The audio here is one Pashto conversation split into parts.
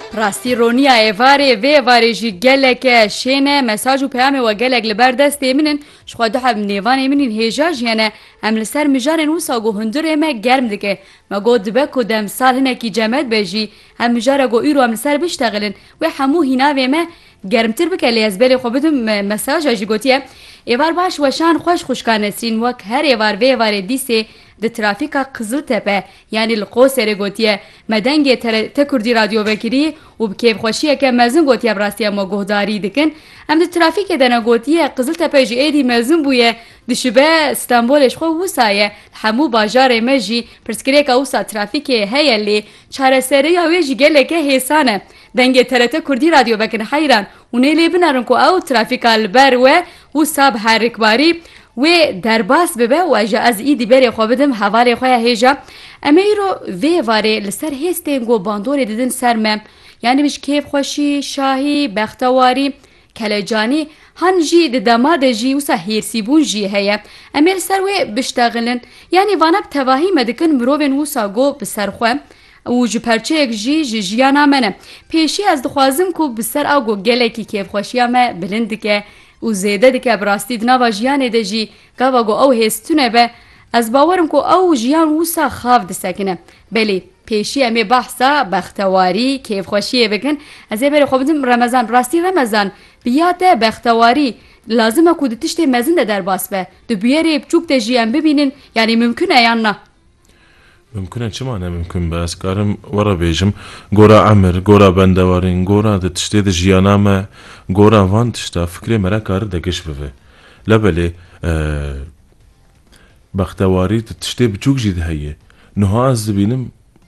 راستی رونیا ایواره و ایواره جی گلک شینه مساج و پیام و گلک لبر دست منن شخواده هم نیوان منین هیجاج یعنی هم لسر مجارن و ساگو هندور ایمه گرم دکه ما گو دبک و دم سال هنکی جمعت بجی هم مجاره گو ایرو هم لسر بشتغلن و همو هینا ویمه گرمتر بکه لیزبیلی خوبتم مساج آجی گوتیه ایوار باش وشان خوش خوشکانسین وک هر ایوار و ایواره دیسه د ترافیکا قزلتپه یعنی القوسره گوتیه مدنگی تکردی رادیو بکری و بکیب خوشیه که مزن گوتیه براستی ما گهداری دکن هم د ترافیک دنا گوتیه قزلتپه جی ایدی مزن بویه دشبه استانبولش خو وسایه همو باجار مجی پرسکری که اوسا ترافیک هیلی چاره سری یا جی گلکه حسانه دنگی تکردی رادیو بکن حیران و نیلی بنارن کو او ترافیکا البر و ساب حرکباری و درباس ببه و اجا از ایدی بری خواه بدم حوالی خواه هیجا اما ایرو وی واره لسر هستینگو باندوری دیدن سرمه یعنی بش کیف خوشی شاهی بختواری کلجانی هن جی دماده جی وسا هیرسیبون جی هیا اما لسر وی بشتغلن یعنی وانب تواهی مدکن مروین وسا گو بسر خواه و جو پرچه اک جی جیانا منه پیشی از دخوازم کو بسر او گو گله کی کیف خوشی همه بلند که و زیده دیگه براستی دنوا جیان دجی گاوا گو او هستونه به از باورم کو او جیان وسا خاف دسکنه بلی پیشی امی بحثا بختواری کیف خوشیه بکن از بری خوبدم رمضان براستی رمضان بیاده بختواری لازمه کو دتشت مزن ده در باس به دو بیاری بچوک ده جیان ببینن یعنی ممکنه یا نه ممکنه چه معنی ممکن بس کارم ورا بیجم گورا عمر گورا بندوارین گورا ده تشتی ده جیانامه گورا وان تشتا فکری مرا کار دگش بوه لبلی بختواری ده تشتی بچوک جید هیه نها از دبینم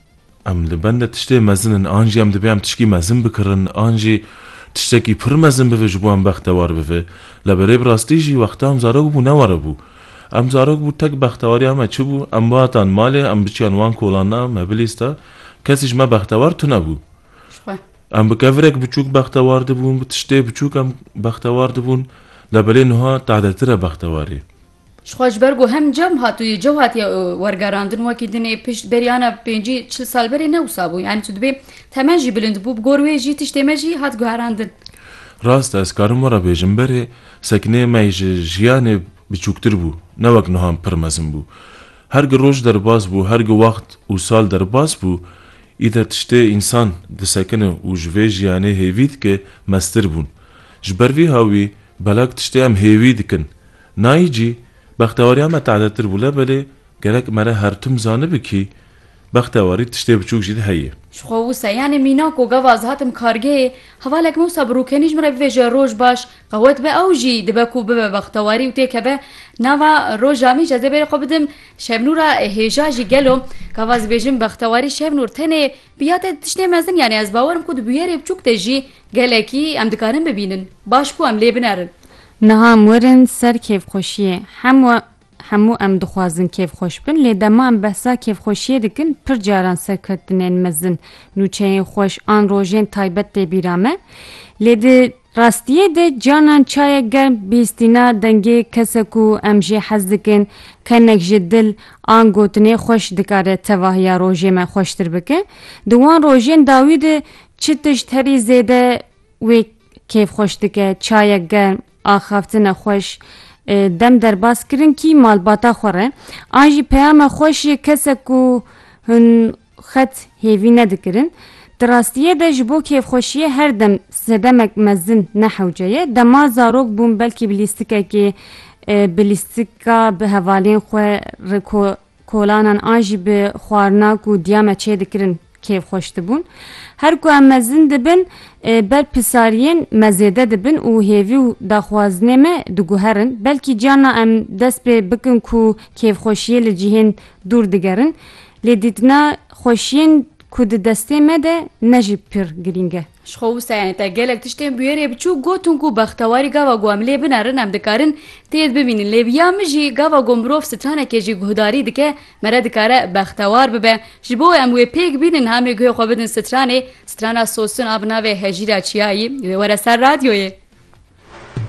ام لبنده تشتی مزنن آنجی ام دبیم تشکی مزن بکرن آنجی تشتکی پر مزن بوه جبو هم بختوار بوه لبلی براستی جی وقتا هم زارو بو نواره بو ام زارok bu tek bextewarî me çi bû em batan malê em biçiyan wan kolana mebilîsta kesî ji me bextewar tune bû em bi kevirek biçûk bextewar dibûn bi tiştê biçûk em bextewar dibûn lebelê niha tadetir e bextewarî Xweşbergo hem cem hatuye cew hatiye wergerandin wekî dinê pişt beriyana pêncî çil sal berê newsa bû yani tu dibê temen jî bilind bû bi gor wê jî tiştê me jî hat guherandin rast ez karim were bêjim berê sekinê me ji jiyanê biçûktir bû ne wek niha pir mezin bû her gi roj derbas bû her gi wext û sal derbas bû îder tiştê însan disekine û ji vê jiyanê hêvî dike mestir bûn ji ber vî hawî belek tiştê em hêvî dikin nayî cî bextewariya me tadetir bû lebelê gerek mere her tim zanibî kî bextewarî tiştê biçûk jî heye Şxwe wisa yani mîna ku gavaz hatim kargehê hevalek me wisa bi rûkenî ji min re bivêje roj baş qewet be ew jî dibe ku bibe bextewarî û têkeve nava roja min ji ez ê berê xwe bidim şevnûra hêja jî gelo gavaz bêjim bextewarî şevnûr tenê biya te tiştê mezin yani ez bawerim ku di bûyerê biçûk de jî gelekî em dikarin bibînin baş bû em lê binerin Niha werin ser kêfxweşiyê hemû em dixwazin kêfxweş bin lê dema em behsa kêfxweşiyê dikin pir caran serketinên mezin nûçeyên xweş an rojên taybet tê bîra me lê di rastiyê de canan çayek germ bîstîna dengê kesek û em jê hez dikin kenek ji dil an gotinê xweş dikare tevahiya rojê me xweştir bike di wan rojên dawî de çi tişt herî zêde wê kêfxweş dike çayek germ axaftina xweş dem derbas kirin ki malbata xware an jî peyama xweşê kesek û hûn xet hêvî nedikirin di rastiyê de ji bo kêfxweşiyê her dem sedemek mezin nehewce ye dema zarok bûn belkî bi lîstikekê bi lîstika bi hevalên xwe kolanan an jî bi xwarinak û diya me çê dikirin kêfxweş dibûn her ku em mezin dibin ber pisariyên me zêde dibin û hêvî û daxwazinê me diguherin belkî cana em dest pê bikin ku kêfxweşiyê li cihên dûr digerin lê dîtina xweşiyên ku di destê me de ne jî pir girîng e Şxwe wisa yani te gelek tiştên bûyerê biçûk gotin ku bextewarî gava gu em lê binerin em dikarin tê bibînin lê biya min jî gava gu mirov stranekê jî guhdarî dike mere dikare bextewar bibe ji bo em wê pêk bînin hemê guhê xwe bidin stranê strana sosin av navê hejîra çiyayî wê were ser radyoyê